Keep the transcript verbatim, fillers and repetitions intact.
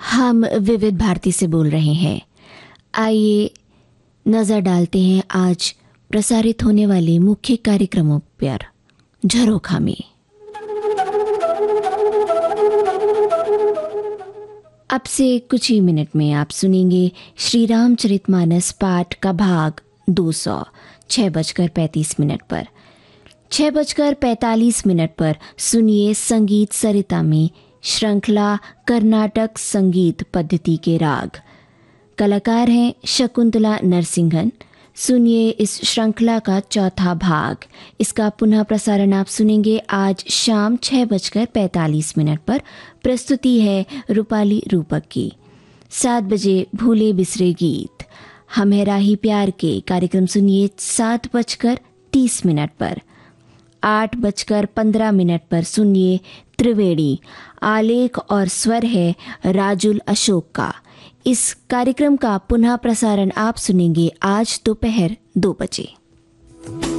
हम विविध भारती से बोल रहे हैं। आइए नजर डालते हैं आज प्रसारित होने वाले मुख्य कार्यक्रमों पर। झरोखा में अब से कुछ ही मिनट में आप सुनेंगे श्री रामचरितमानस पाठ का भाग दो सौ छः बजकर पैंतीस मिनट पर। छः बजकर पैंतालीस मिनट पर सुनिए संगीत सरिता में श्रृंखला कर्नाटक संगीत पद्धति के राग। कलाकार हैं शकुंतला नरसिंहन। सुनिए इस श्रृंखला का चौथा भाग। इसका पुनः प्रसारण आप सुनेंगे आज शाम छः बजकर पैंतालीस मिनट पर। प्रस्तुति है रूपाली रूपक की। सात बजे भूले बिसरे गीत हम है राही प्यार के कार्यक्रम सुनिए सात बजकर तीस मिनट पर। आठ बजकर पंद्रह मिनट पर सुनिए त्रिवेणी। आलेख और स्वर है राजुल अशोक का। इस कार्यक्रम का पुनः प्रसारण आप सुनेंगे आज दोपहर दो बजे।